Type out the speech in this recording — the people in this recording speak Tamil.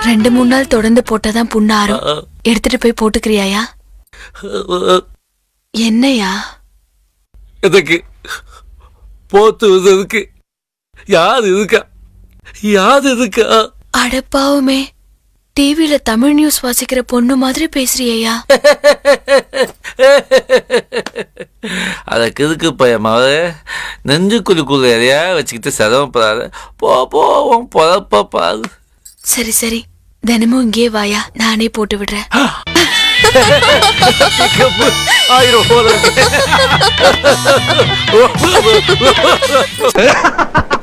2-3 நாள் தொடர்ந்து போட்டாதான் புண்ணு ஆறும். எடுத்துட்டு போய் போட்டுக்கிறியாயா? என்னையா? எதுக்கு போத்துவதற்கு? யாரு இருக்கா? யாரு இருக்கா? அடப்பாவுமே, டிவில தமிழ் நியூஸ் வாசிக்கிற பொண்ணு மாதிரி பேசுறியா? அதற்கு இருக்கு பயமாவ நெஞ்சுக்குள்ளுக்குள்ள எதையா வச்சுக்கிட்டு சிரமப்படாத. போவோம் பொழப்ப பாரு. சரி சரி, தினமும் இங்கே வாயா, நானே போட்டு விடுறேன். ஆயிரம் போல